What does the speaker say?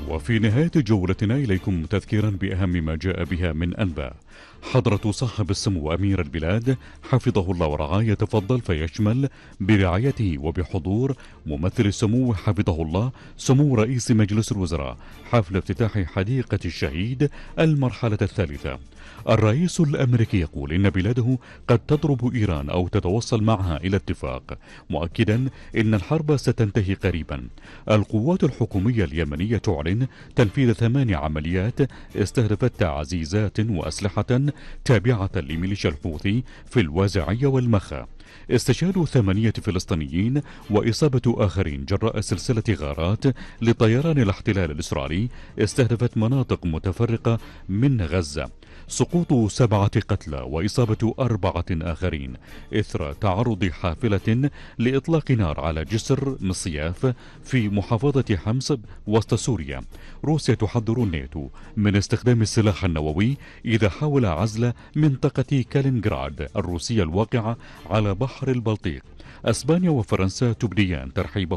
وفي نهاية جولتنا إليكم تذكيرا بأهم ما جاء بها من أنباء. حضرة صاحب السمو أمير البلاد حفظه الله ورعاه يتفضل فيشمل برعايته وبحضور ممثل السمو حفظه الله سمو رئيس مجلس الوزراء حفل افتتاح حديقة الشهيد المرحلة الثالثة. الرئيس الأمريكي يقول إن بلاده قد تضرب إيران أو تتوصل معها إلى اتفاق، مؤكدا إن الحرب ستنتهي قريبا. القوات الحكومية اليمنية تعلن تنفيذ 8 عمليات استهدفت تعزيزات وأسلحة تابعة لميليشيا الحوثي في الوازعية والمخا. استشهاد 8 فلسطينيين وإصابة آخرين جراء سلسلة غارات لطيران الاحتلال الإسرائيلي استهدفت مناطق متفرقة من غزة. سقوط 7 قتلى وإصابة 4 آخرين إثر تعرض حافلة لإطلاق نار على جسر مصياف في محافظة حمص وسط سوريا. روسيا تحذر الناتو من استخدام السلاح النووي إذا حاول عزل منطقة كالينغراد الروسية الواقعة على بحر البلطيق. أسبانيا وفرنسا تبديان ترحيبهما